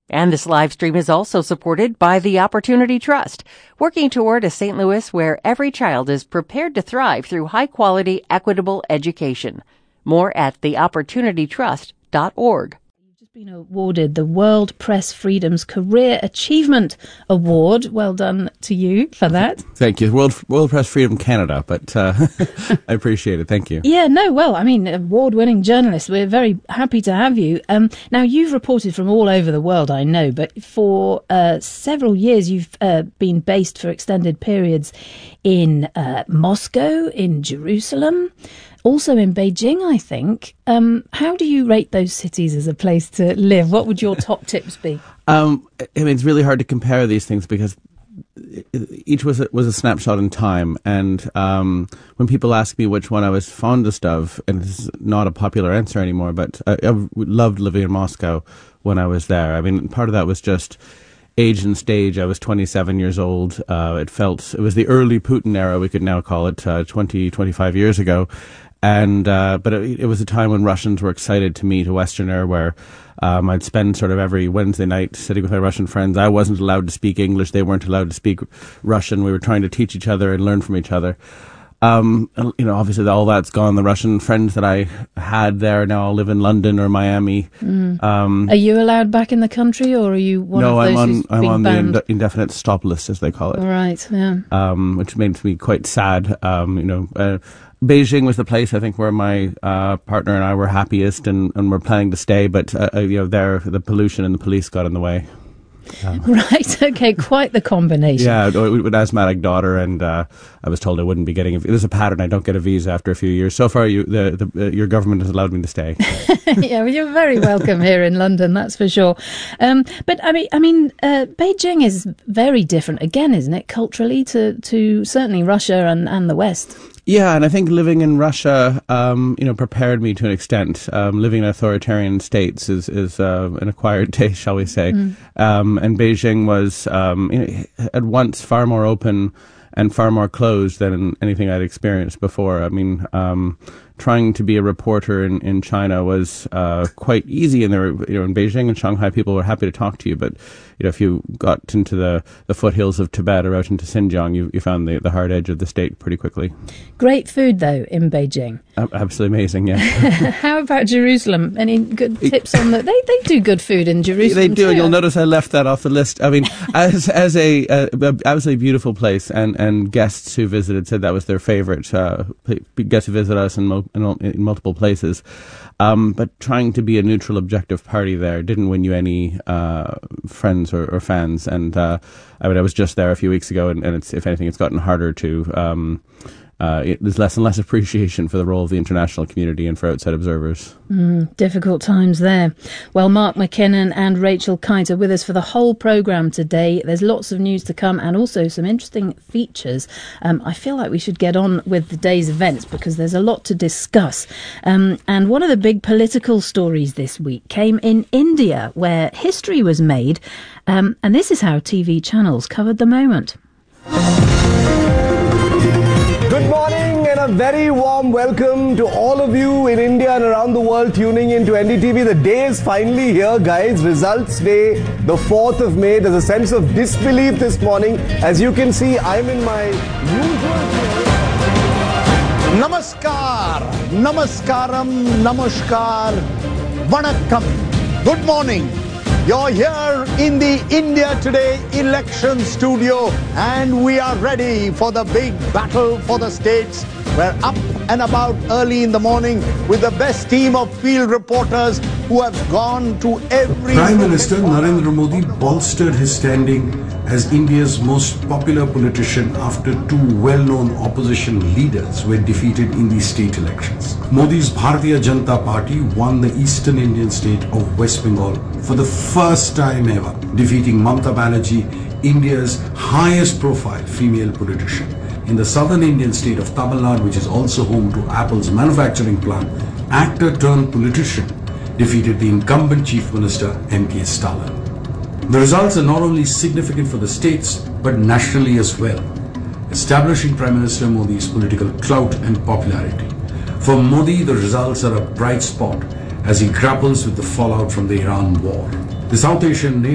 And this live stream is also supported by the Opportunity Trust, working toward a St. Louis where every child is prepared to thrive through high-quality, equitable education. More at theopportunitytrust.org. Been awarded the World Press Freedom's Career Achievement Award. Well done to you for that. Thank you. World Press Freedom Canada, but I appreciate it. Thank you. Yeah, no, well, I mean, award-winning journalist. We're very happy to have you. Now, you've reported from all over the world, I know, but for several years you've been based for extended periods in Moscow, in Jerusalem, also in Beijing, I think. How do you rate those cities as a place to live? What would your top tips be? I mean, it's really hard to compare these things because each was a snapshot in time. And when people ask me which one I was fondest of, and this is not a popular answer anymore, but I loved living in Moscow when I was there. I mean, part of that was just age and stage. I was 27 years old. It was the early Putin era, we could now call it, 25 years ago. And but it was a time when Russians were excited to meet a Westerner, where I'd spend sort of every Wednesday night sitting with my Russian friends. I wasn't allowed to speak English. They weren't allowed to speak Russian. We were trying to teach each other and learn from each other. Obviously all that's gone. The Russian friends that I had there now all live in London or Miami. Are you allowed back in the country, or are you one of those who's I'm on banned? the indefinite stop list, as they call it. Right, yeah. Which made me quite sad. Beijing was the place, I think, where my partner and I were happiest and were planning to stay, but there the pollution and the police got in the way. Right, okay, quite the combination. Yeah, with an asthmatic daughter, and I was told I wouldn't be getting there's a pattern, I don't get a visa after a few years. So far, your government has allowed me to stay. Yeah, well, you're very welcome here in London, that's for sure. But I mean, Beijing is very different again, isn't it, culturally to certainly Russia and the West? Yeah, and I think living in Russia, prepared me to an extent. Living in authoritarian states is an acquired taste, shall we say. And Beijing was at once far more open and far more closed than anything I'd experienced before. I mean, trying to be a reporter in China was quite easy, and there were, in Beijing and Shanghai, people were happy to talk to you. But if you got into the foothills of Tibet or out into Xinjiang, you found the hard edge of the state pretty quickly. Great food, though, in Beijing. Absolutely amazing, yeah. How about Jerusalem? Any good tips on that? They do good food in Jerusalem. They do, too. and you'll notice I left that off the list. I mean, as a absolutely beautiful place, and guests who visited said that was their favorite. Get to visit us in multiple places. But trying to be a neutral, objective party there didn't win you any friends or fans. And I was just there a few weeks ago, and it's, if anything, it's gotten harder to. There's less and less appreciation for the role of the international community and for outside observers. Difficult times there. Well, Mark McKinnon and Rachel Kite are with us for the whole programme today. There's lots of news to come and also some interesting features. I feel like we should get on with the day's events because there's a lot to discuss. And one of the big political stories this week came in India, where history was made. And this is how TV channels covered the moment. Good morning and a very warm welcome to all of you in India and around the world tuning in to NDTV. The day is finally here, guys. Results day, the 4th of May. There's a sense of disbelief this morning. As you can see, I'm in my usual... Namaskar, Namaskaram, Namaskar, Vanakkam. Good morning. You're here in the India Today election studio, and we are ready for the big battle for the states. We're up and about early in the morning with the best team of field reporters who have gone to every... Prime Minister Narendra Modi bolstered his standing as India's most popular politician after two well-known opposition leaders were defeated in the state elections. Modi's Bharatiya Janata Party won the eastern Indian state of West Bengal for the first time ever, defeating Mamata Banerjee, India's highest profile female politician. In the southern Indian state of Tamil Nadu, which is also home to Apple's manufacturing plant, actor turned politician defeated the incumbent Chief Minister M.K. Stalin. The results are not only significant for the states, but nationally as well, establishing Prime Minister Modi's political clout and popularity. For Modi, the results are a bright spot as he grapples with the fallout from the Iran war. The South Asian nation